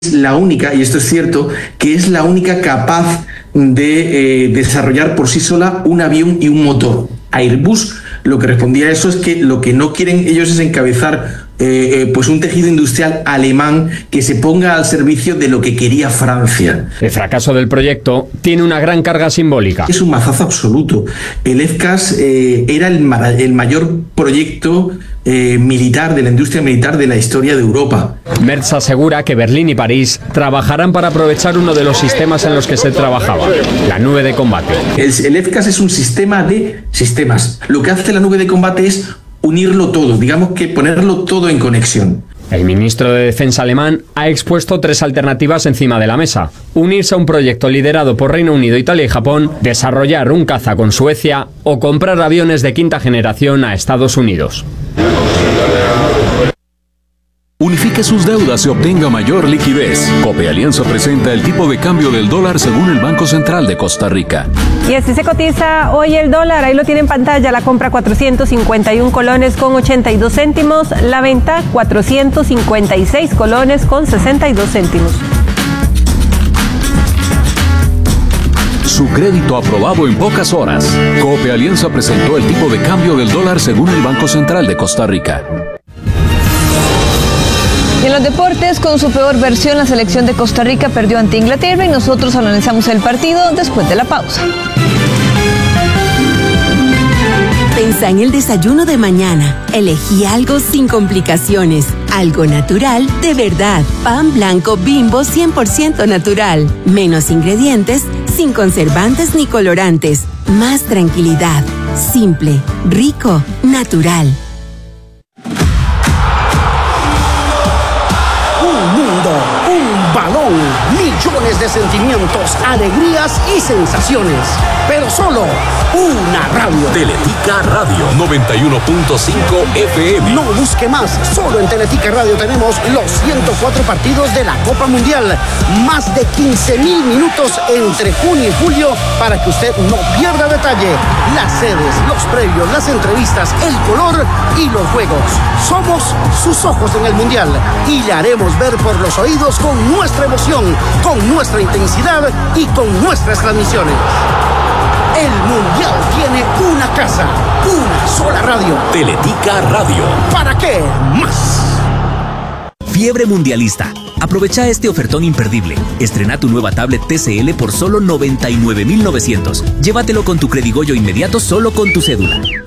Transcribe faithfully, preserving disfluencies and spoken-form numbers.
es la única, y esto es cierto, que es la única capaz de eh, desarrollar por sí sola un avión y un motor. Airbus lo que respondía a eso es que lo que no quieren ellos es encabezar eh, eh, pues un tejido industrial alemán que se ponga al servicio de lo que quería Francia. El fracaso del proyecto tiene una gran carga simbólica. Es un mazazo absoluto. El FCAS eh, era el, el mayor proyecto eh, militar de la industria militar de la historia de Europa. Merz asegura que Berlín y París trabajarán para aprovechar uno de los sistemas en los que se trabajaba, la nube de combate. El, el FCAS es un sistema de sistemas. Lo que hace la nube de combate es unirlo todo, digamos que ponerlo todo en conexión. El ministro de Defensa alemán ha expuesto tres alternativas encima de la mesa: unirse a un proyecto liderado por Reino Unido, Italia y Japón, desarrollar un caza con Suecia o comprar aviones de quinta generación a Estados Unidos. Unifique sus deudas y obtenga mayor liquidez. Cope Alianza presenta el tipo de cambio del dólar según el Banco Central de Costa Rica. Y así se cotiza hoy el dólar. Ahí lo tiene en pantalla. La compra cuatrocientos cincuenta y un colones con ochenta y dos céntimos. La venta cuatrocientos cincuenta y seis colones con sesenta y dos céntimos. Su crédito aprobado en pocas horas. Cope Alianza presentó el tipo de cambio del dólar según el Banco Central de Costa Rica. Y en los deportes, con su peor versión, la selección de Costa Rica perdió ante Inglaterra y nosotros analizamos el partido después de la pausa. Pensá en el desayuno de mañana. Elegí algo sin complicaciones, algo natural de verdad. Pan blanco Bimbo cien por ciento natural. Menos ingredientes, sin conservantes ni colorantes. Más tranquilidad. Simple, rico, natural. Un balón, millones de sentimientos, alegrías y sensaciones, pero solo una radio. Teletica Radio noventa y uno punto cinco F M. No busque más, solo en Teletica Radio tenemos los ciento cuatro partidos de la Copa Mundial, más de quince mil minutos entre junio y julio para que usted no pierda detalle. Las sedes, los previos, las entrevistas, el color y los juegos. Somos sus ojos en el Mundial y le haremos ver por los oídos con nuestra emoción, con nuestra intensidad y con nuestras transmisiones. El Mundial tiene una casa, una sola radio. Teletica Radio. ¿Para qué más? Fiebre mundialista. Aprovecha este ofertón imperdible. Estrena tu nueva tablet T C L por solo noventa y nueve mil novecientos. Llévatelo con tu Credigoyo inmediato solo con tu cédula.